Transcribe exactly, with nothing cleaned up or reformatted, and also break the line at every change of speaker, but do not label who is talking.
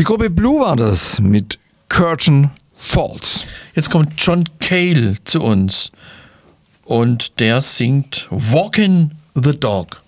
Die Gruppe Blue war das mit Curtain Falls.
Jetzt kommt John Cale zu uns und der singt Walking the Dog.